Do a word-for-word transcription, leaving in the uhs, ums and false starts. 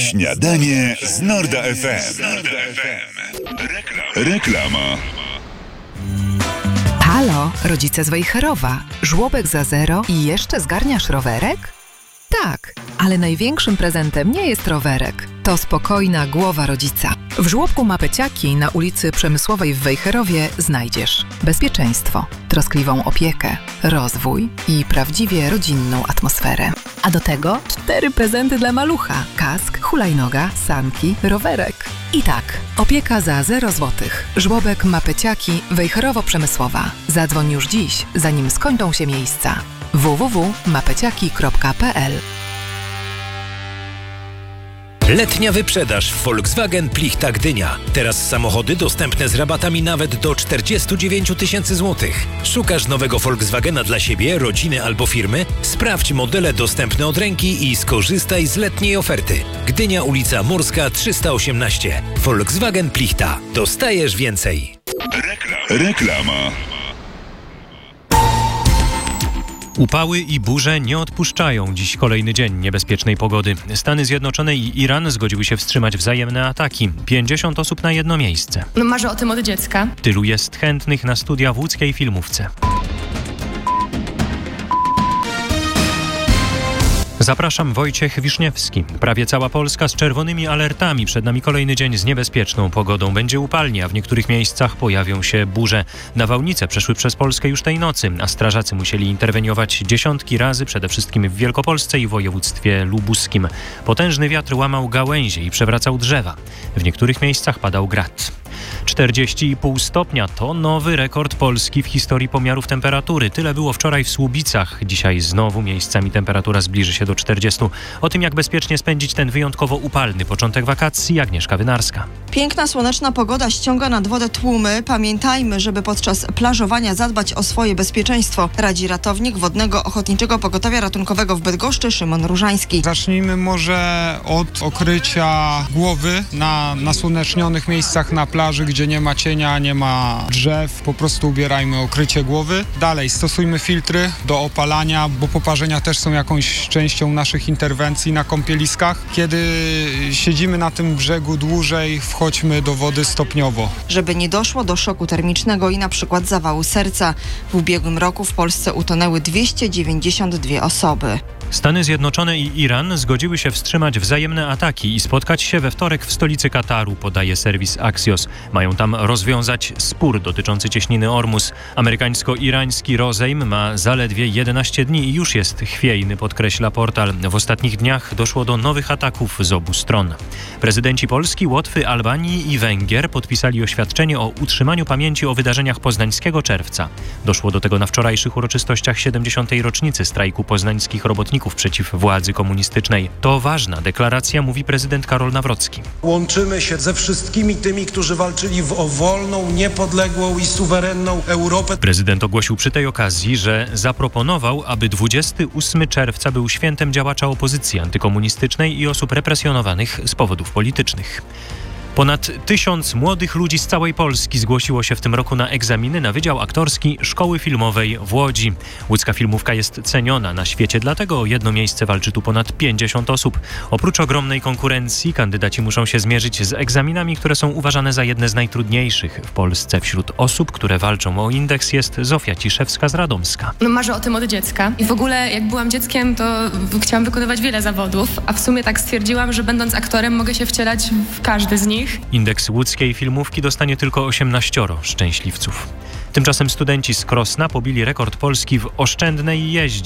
Śniadanie z Norda F M. Reklama. Halo, rodzice z Wejherowa. Żłobek za zero i jeszcze zgarniasz rowerek? Tak, ale największym prezentem nie jest rowerek. To spokojna głowa rodzica. W żłobku Mapeciaki na ulicy Przemysłowej w Wejherowie znajdziesz bezpieczeństwo, troskliwą opiekę, rozwój i prawdziwie rodzinną atmosferę. A do tego cztery prezenty dla malucha. Kask, hulajnoga, sanki, rowerek. I tak, opieka za zero złotych. Żłobek Mapeciaki Wejherowo-Przemysłowa. Zadzwoń już dziś, zanim skończą się miejsca. w w w kropka mapeciaki kropka p l. Letnia wyprzedaż w Volkswagen Plichta Gdynia. Teraz samochody dostępne z rabatami nawet do czterdzieści dziewięć tysięcy złotych. Szukasz nowego Volkswagena dla siebie, rodziny albo firmy? Sprawdź modele dostępne od ręki i skorzystaj z letniej oferty. Gdynia, ulica Morska trzysta osiemnaście. Volkswagen Plichta. Dostajesz więcej. Reklama. Upały i burze nie odpuszczają dziś kolejny dzień niebezpiecznej pogody. Stany Zjednoczone i Iran zgodziły się wstrzymać wzajemne ataki. pięćdziesiąt osób na jedno miejsce. No marzę o tym od dziecka. Tylu jest chętnych na studia w łódzkiej filmówce. Zapraszam, Wojciech Wiszniewski. Prawie cała Polska z czerwonymi alertami. Przed nami kolejny dzień z niebezpieczną pogodą. Będzie upalnie, a w niektórych miejscach pojawią się burze. Nawałnice przeszły przez Polskę już tej nocy, a strażacy musieli interweniować dziesiątki razy, przede wszystkim w Wielkopolsce i województwie lubuskim. Potężny wiatr łamał gałęzie i przewracał drzewa. W niektórych miejscach padał grad. czterdzieści i pół stopnia to nowy rekord Polski w historii pomiarów temperatury. Tyle było wczoraj w Słubicach. Dzisiaj znowu miejscami temperatura zbliży się do czterdziestu. O tym, jak bezpiecznie spędzić ten wyjątkowo upalny początek wakacji, Agnieszka Wynarska. Piękna, słoneczna pogoda ściąga nad wodę tłumy. Pamiętajmy, żeby podczas plażowania zadbać o swoje bezpieczeństwo, radzi ratownik Wodnego Ochotniczego Pogotowia Ratunkowego w Bydgoszczy Szymon Różański. Zacznijmy może od okrycia głowy na nasłonecznionych miejscach na plaży, gdzie nie ma cienia, nie ma drzew. Po prostu ubierajmy okrycie głowy. Dalej stosujmy filtry do opalania, bo poparzenia też są jakąś częścią naszych interwencji na kąpieliskach. Kiedy siedzimy na tym brzegu dłużej, wchodźmy do wody stopniowo. Żeby nie doszło do szoku termicznego i na przykład zawału serca. W ubiegłym roku w Polsce utonęły dwieście dziewięćdziesiąt dwie osoby. Stany Zjednoczone i Iran zgodziły się wstrzymać wzajemne ataki i spotkać się we wtorek w stolicy Kataru, podaje serwis Axios. Mają tam rozwiązać spór dotyczący cieśniny Ormus. Amerykańsko-irański rozejm ma zaledwie jedenaście dni i już jest chwiejny, podkreśla portal. W ostatnich dniach doszło do nowych ataków z obu stron. Prezydenci Polski, Łotwy, Albanii i Węgier podpisali oświadczenie o utrzymaniu pamięci o wydarzeniach poznańskiego czerwca. Doszło do tego na wczorajszych uroczystościach siedemdziesiątej rocznicy strajku poznańskich robotników przeciw władzy komunistycznej. To ważna deklaracja, mówi prezydent Karol Nawrocki. Łączymy się ze wszystkimi tymi, którzy walczyli w, o wolną, niepodległą i suwerenną Europę. Prezydent ogłosił przy tej okazji, że zaproponował, aby dwudziestego ósmego czerwca był świętem działacza opozycji antykomunistycznej i osób represjonowanych z powodów politycznych. Ponad tysiąc młodych ludzi z całej Polski zgłosiło się w tym roku na egzaminy na Wydział Aktorski Szkoły Filmowej w Łodzi. Łódzka filmówka jest ceniona na świecie, dlatego o jedno miejsce walczy tu ponad pięćdziesiąt osób. Oprócz ogromnej konkurencji kandydaci muszą się zmierzyć z egzaminami, które są uważane za jedne z najtrudniejszych w Polsce. Wśród osób, które walczą o indeks, jest Zofia Ciszewska z Radomska. No marzę o tym od dziecka. I w ogóle jak byłam dzieckiem, to chciałam wykonywać wiele zawodów, a w sumie tak stwierdziłam, że będąc aktorem mogę się wcielać w każdy z nich. Indeks łódzkiej filmówki dostanie tylko osiemnaścioro szczęśliwców. Tymczasem studenci z Krosna pobili rekord Polski w oszczędnej jeździe.